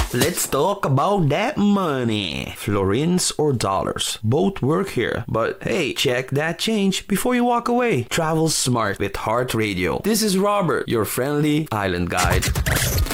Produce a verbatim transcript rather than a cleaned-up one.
Let's talk about that money. Florins or dollars, both work here. But hey, check that change before you walk away. Travel smart with Heart Radio. This is Robert, your friendly island guide.